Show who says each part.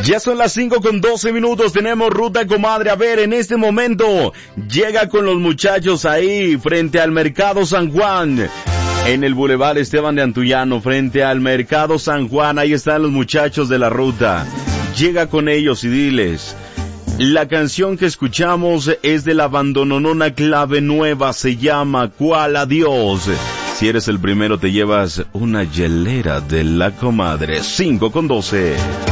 Speaker 1: Ya son las 5:12, tenemos Ruta Comadre. A ver, en este momento, llega con los muchachos ahí, frente al Mercado San Juan. En el Boulevard Esteban de Antullano, frente al Mercado San Juan, ahí están los muchachos de la ruta. Llega con ellos y diles, la canción que escuchamos es de la bandononona Clave Nueva, se llama ¿Cuál adiós? Si eres el primero te llevas una hielera de la comadre. 5:12.